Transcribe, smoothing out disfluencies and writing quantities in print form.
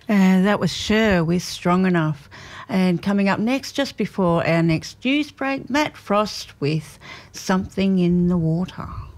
That was Cher with Strong Enough. And coming up next, just before our next news break, Matt Frost with Something in the Water.